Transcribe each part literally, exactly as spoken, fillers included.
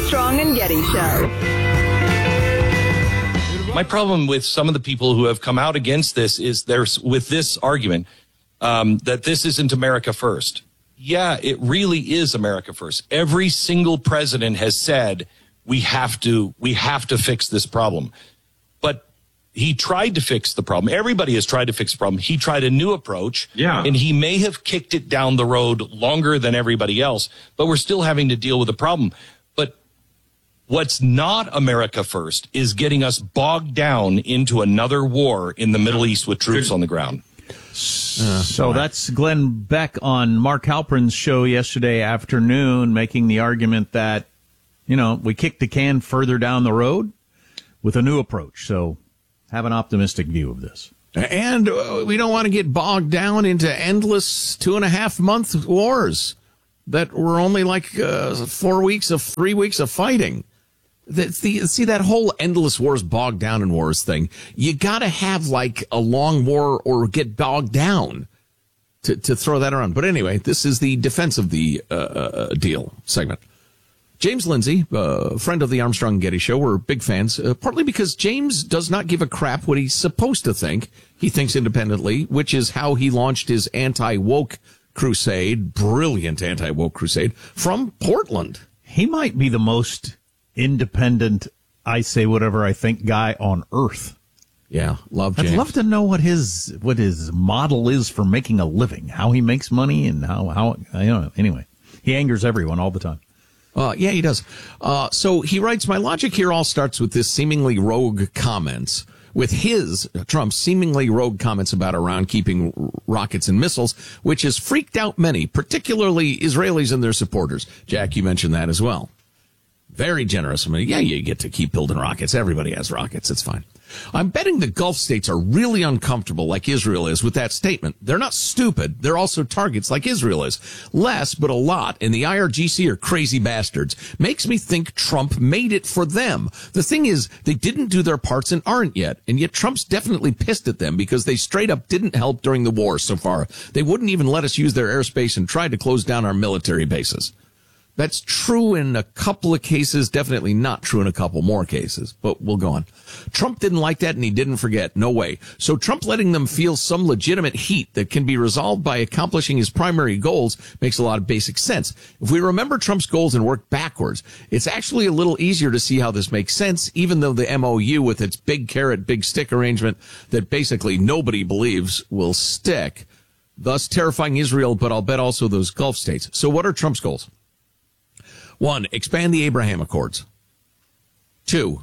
Armstrong and Getty Show. My problem with some of the people who have come out against this is there's with this argument um, that this isn't America first. Yeah, it really is America first. Every single president has said we have to we have to fix this problem. But he tried to fix the problem. Everybody has tried to fix the problem. He tried a new approach. Yeah. And he may have kicked it down the road longer than everybody else, but we're still having to deal with the problem. But what's not America first is getting us bogged down into another war in the Middle East with troops on the ground. Uh, so that's Glenn Beck on Mark Halperin's show yesterday afternoon, making the argument that, you know, we kicked the can further down the road with a new approach. So have an optimistic view of this. And uh, we don't want to get bogged down into endless two and a half month wars that were only like uh, four weeks of three weeks of fighting. That's the, see, that whole endless wars, bogged down in wars thing, you got to have like a long war or get bogged down to, to throw that around. But anyway, this is the defense of the uh, uh, deal segment. James Lindsay, uh, friend of the Armstrong and Getty Show, we're big fans, uh, partly because James does not give a crap what he's supposed to think. He thinks independently, which is how he launched his anti-woke crusade, brilliant anti-woke crusade, from Portland. He might be the most independent, I say whatever I think guy on earth. Yeah, love James. I'd love to know what his what his model is for making a living, how he makes money, and how how I don't know. Anyway, he angers everyone all the time. Uh, yeah, he does. Uh, so he writes, my logic here all starts with this seemingly rogue comments, with his, Trump's seemingly rogue comments about Iran keeping rockets and missiles, which has freaked out many, particularly Israelis and their supporters. Jack, you mentioned that as well. Very generous. I mean, yeah, you get to keep building rockets. Everybody has rockets. It's fine. I'm betting the Gulf states are really uncomfortable, like Israel is, with that statement. They're not stupid. They're also targets, like Israel is. Less, but a lot, and the I R G C are crazy bastards. Makes me think Trump made it for them. The thing is, they didn't do their parts and aren't yet, and yet Trump's definitely pissed at them because they straight up didn't help during the war so far. They wouldn't even let us use their airspace and tried to close down our military bases. That's true in a couple of cases, definitely not true in a couple more cases, but we'll go on. Trump didn't like that and he didn't forget. No way. So Trump letting them feel some legitimate heat that can be resolved by accomplishing his primary goals makes a lot of basic sense. If we remember Trump's goals and work backwards, it's actually a little easier to see how this makes sense, even though the M O U with its big carrot, big stick arrangement that basically nobody believes will stick, thus terrifying Israel, but I'll bet also those Gulf states. So what are Trump's goals? One, expand the Abraham Accords. Two,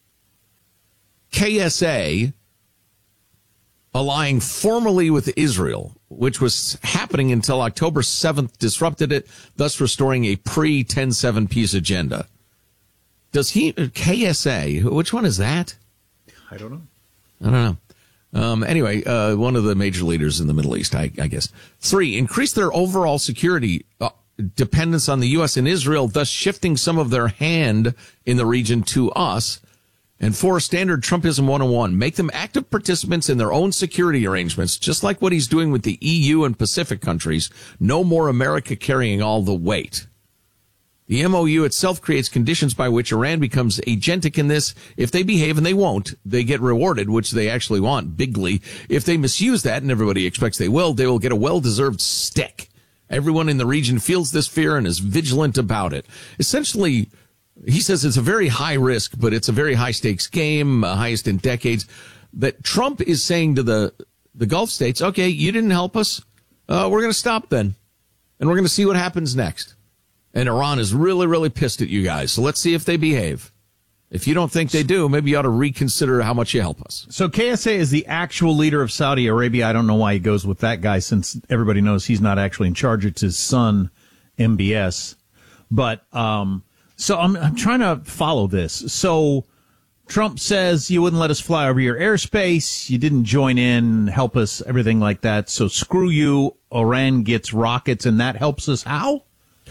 K S A allying formally with Israel, which was happening until October seventh, disrupted it, thus restoring a pre ten seven peace agenda. Does he, K S A, which one is that? I don't know. I don't know. Um, anyway, uh, one of the major leaders in the Middle East, I, I guess. Three, increase their overall security uh, dependence on the U S and Israel, thus shifting some of their hand in the region to us. And four, standard Trumpism one oh one, make them active participants in their own security arrangements, just like what he's doing with the E U and Pacific countries. No more America carrying all the weight. The M O U itself creates conditions by which Iran becomes agentic in this. If they behave, and they won't, they get rewarded, which they actually want bigly. If they misuse that, and everybody expects they will, they will get a well-deserved stick. Everyone in the region feels this fear and is vigilant about it. Essentially, he says it's a very high risk, but it's a very high stakes game, uh, highest in decades, that Trump is saying to the, the Gulf states, okay, you didn't help us. Uh, we're going to stop then. And we're going to see what happens next. And Iran is really, really pissed at you guys. So let's see if they behave. If you don't think they do, maybe you ought to reconsider how much you help us. So K S A is the actual leader of Saudi Arabia. I don't know why he goes with that guy, since everybody knows he's not actually in charge. It's his son, M B S. But um, so I'm, I'm trying to follow this. So Trump says you wouldn't let us fly over your airspace. You didn't join in, help us, everything like that. So screw you. Iran gets rockets, and that helps us how?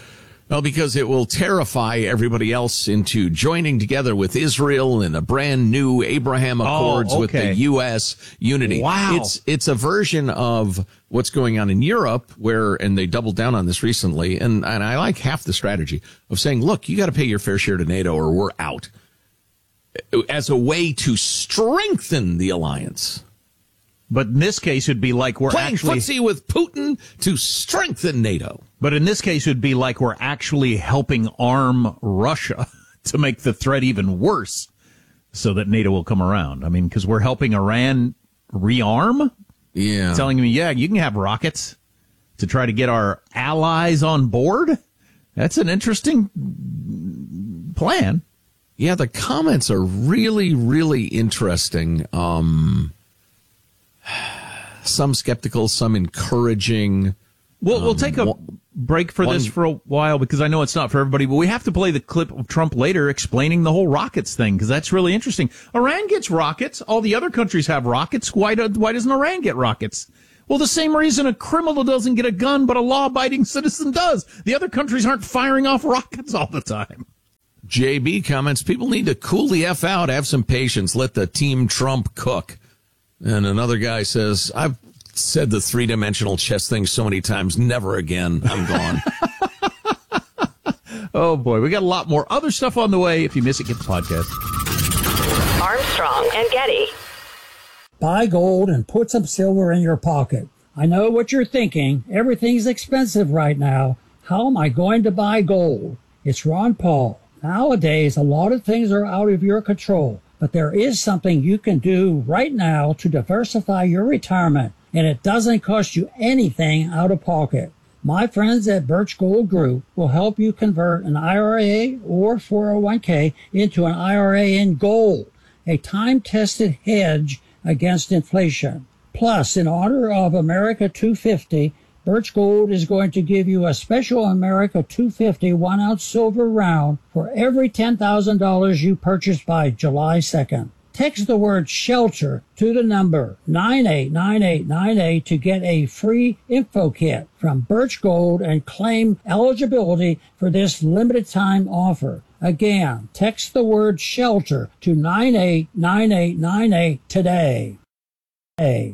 Well, because it will terrify everybody else into joining together with Israel in a brand new Abraham Accords oh, okay. with the U S unity. Wow. It's, it's a version of what's going on in Europe where, and they doubled down on this recently, and, and I like half the strategy of saying, look, you got to pay your fair share to NATO or we're out, as a way to strengthen the alliance. But in this case, it'd be like we're Playing actually footsie with Putin to strengthen NATO. But in this case, it'd be like we're actually helping arm Russia to make the threat even worse, so that NATO will come around. I mean, because we're helping Iran rearm. Yeah, telling me, yeah, you can have rockets to try to get our allies on board. That's an interesting plan. Yeah, the comments are really, really interesting. Um, some skeptical, some encouraging. We'll, um, we'll take a break for one, this for a while because I know it's not for everybody, but we have to play the clip of Trump later explaining the whole rockets thing because that's really interesting. Iran gets rockets. All the other countries have rockets. Why, do, why doesn't Iran get rockets? Well, the same reason a criminal doesn't get a gun, but a law-abiding citizen does. The other countries aren't firing off rockets all the time. J B comments, people need to cool the F out, have some patience, let the Team Trump cook. And another guy says, I've said the three-dimensional chess thing so many times, never again. I'm gone. Oh, boy. We got a lot more other stuff on the way. If you miss it, get the podcast. Armstrong and Getty. Buy gold and put some silver in your pocket. I know what you're thinking. Everything's expensive right now. How am I going to buy gold? It's Ron Paul. Nowadays, a lot of things are out of your control, but there is something you can do right now to diversify your retirement, and it doesn't cost you anything out of pocket. My friends at Birch Gold Group will help you convert an I R A or four oh one k into an I R A in gold, a time-tested hedge against inflation. Plus, in honor of America two fifty, Birch Gold is going to give you a special America two fifty one-ounce silver round for every ten thousand dollars you purchase by July second. Text the word SHELTER to the number nine eight nine eight nine eight to get a free info kit from Birch Gold and claim eligibility for this limited time offer. Again, text the word SHELTER to nine eight nine eight nine eight today. Hey.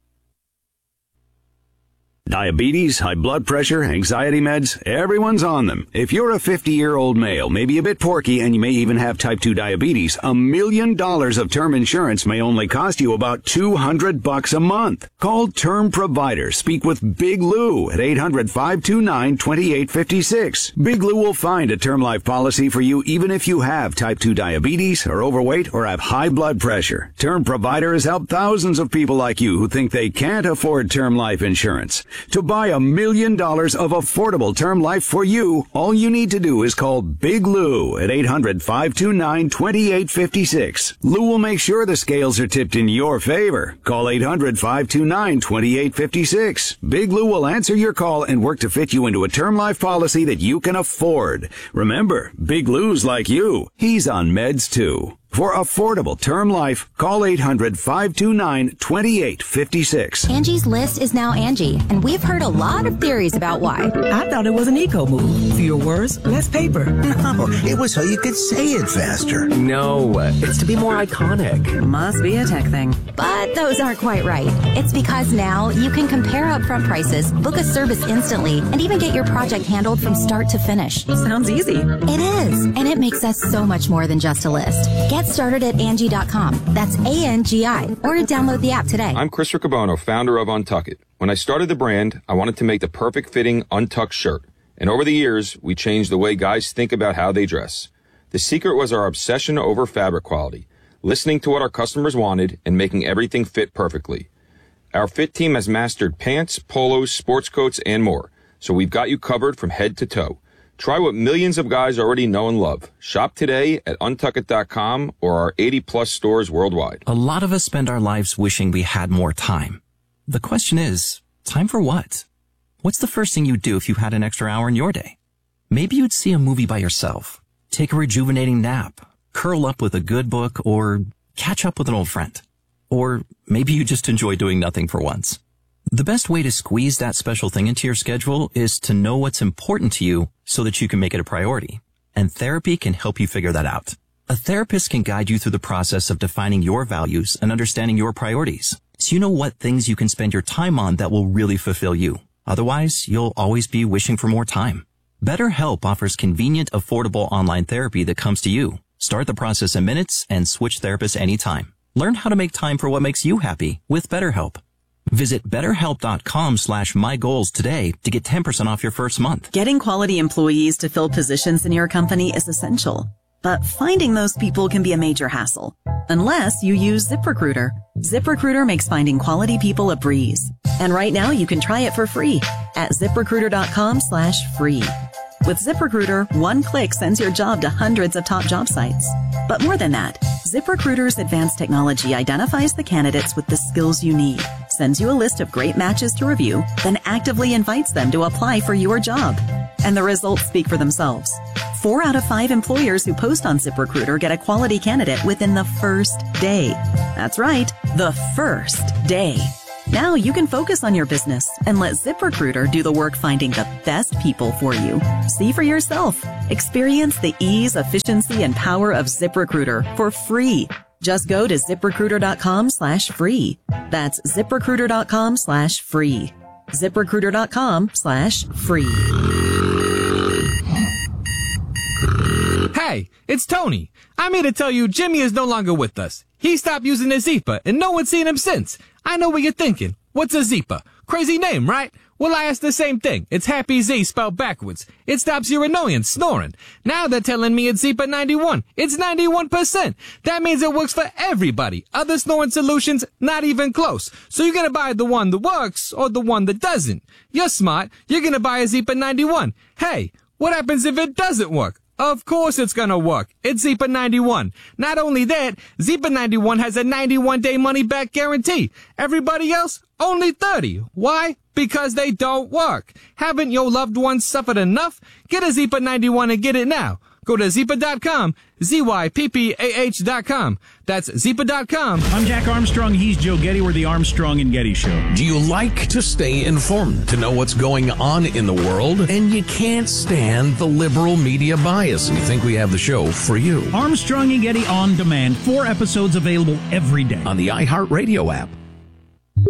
Diabetes, high blood pressure, anxiety meds, everyone's on them. If you're a fifty-year-old male, maybe a bit porky, and you may even have type two diabetes, a million dollars of term insurance may only cost you about two hundred bucks a month. Call Term Provider. Speak with Big Lou at eight hundred, five two nine, two eight five six. Big Lou will find a term life policy for you even if you have type two diabetes, are overweight, or have high blood pressure. Term Provider has helped thousands of people like you who think they can't afford term life insurance. To buy a million dollars of affordable term life for you, all you need to do is call Big Lou at eight hundred, five two nine, two eight five six. Lou will make sure the scales are tipped in your favor. Call eight hundred, five two nine, two eight five six. Big Lou will answer your call and work to fit you into a term life policy that you can afford. Remember, Big Lou's like you. He's on meds too. For affordable term life, call eight hundred, five two nine, two eight five six. Angie's List is now Angie, and we've heard a lot of theories about why. I thought it was an eco move. Fewer words, less paper. No, it was so you could say it faster. No, it's to be more iconic. Must be a tech thing. But those aren't quite right. It's because now you can compare upfront prices, book a service instantly, and even get your project handled from start to finish. Sounds easy. It is, and it makes us so much more than just a list. Get started at Angie dot com. That's A N G I. Or to download the app today. I'm Chris Riccobono, founder of Untuck It. When I started the brand, I wanted to make the perfect fitting untucked shirt. And over the years, we changed the way guys think about how they dress. The secret was our obsession over fabric quality, listening to what our customers wanted and making everything fit perfectly. Our fit team has mastered pants, polos, sports coats, and more. So we've got you covered from head to toe. Try what millions of guys already know and love. Shop today at untuck it dot com or our eighty plus stores worldwide. A lot of us spend our lives wishing we had more time. The question is, time for what? What's the first thing you'd do if you had an extra hour in your day? Maybe you'd see a movie by yourself, take a rejuvenating nap, curl up with a good book, or catch up with an old friend. Or maybe you just enjoy doing nothing for once. The best way to squeeze that special thing into your schedule is to know what's important to you so that you can make it a priority. And therapy can help you figure that out. A therapist can guide you through the process of defining your values and understanding your priorities, so you know what things you can spend your time on that will really fulfill you. Otherwise, you'll always be wishing for more time. BetterHelp offers convenient, affordable online therapy that comes to you. Start the process in minutes and switch therapists anytime. Learn how to make time for what makes you happy with BetterHelp. Visit betterhelp.com slash mygoals today to get ten percent off your first month. Getting quality employees to fill positions in your company is essential. But finding those people can be a major hassle, unless you use ZipRecruiter. ZipRecruiter makes finding quality people a breeze. And right now you can try it for free at ZipRecruiter.com slash free. With ZipRecruiter, one click sends your job to hundreds of top job sites. But more than that, ZipRecruiter's advanced technology identifies the candidates with the skills you need, sends you a list of great matches to review, then actively invites them to apply for your job. And the results speak for themselves. Four out of five employers who post on ZipRecruiter get a quality candidate within the first day. That's right, the first day. Now you can focus on your business and let ZipRecruiter do the work finding the best people for you. See for yourself. Experience the ease, efficiency, and power of ZipRecruiter for free. Just go to ZipRecruiter.com slash free. That's ZipRecruiter.com slash free. ZipRecruiter.com slash free. Hey, it's Tony. I'm here to tell you Jimmy is no longer with us. He stopped using a Zipa, and no one's seen him since. I know what you're thinking. What's a Zipa? Crazy name, right? Well, I asked the same thing. It's Happy Z spelled backwards. It stops your annoyance snoring. Now they're telling me it's Zipa ninety-one. It's ninety-one percent. That means it works for everybody. Other snoring solutions, not even close. So you're gonna buy the one that works or the one that doesn't. You're smart. You're gonna buy a Zipa ninety-one. Hey, what happens if it doesn't work? Of course it's gonna work. It's Zipa ninety-one. Not only that, Zipa ninety-one has a ninety-one day money-back guarantee. Everybody else, only thirty. Why? Because they don't work. Haven't your loved ones suffered enough? Get a Zipa ninety-one and get it now. Go to Zipa dot com, Z Y P P A H dot com. That's Zipa dot com. I'm Jack Armstrong. He's Joe Getty. We're the Armstrong and Getty Show. Do you like to stay informed, to know what's going on in the world, and you can't stand the liberal media bias? We think we have the show for you. Armstrong and Getty On Demand. Four episodes available every day. On the iHeartRadio app.